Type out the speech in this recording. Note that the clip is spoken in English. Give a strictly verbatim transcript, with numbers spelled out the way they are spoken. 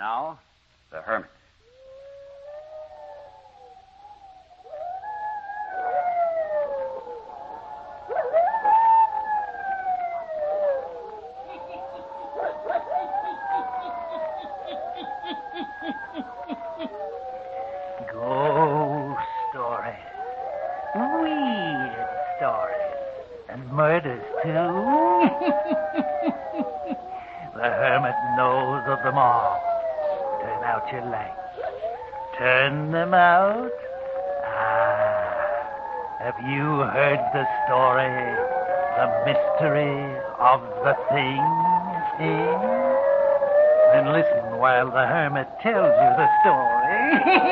now, the hermit. Ghost stories, weird stories, and murders, too. The hermit knows of them all. Turn out your lights. Turn them out. Ah, have you heard the story, the mystery of the thing? Eh? Then listen while the hermit tells you the story.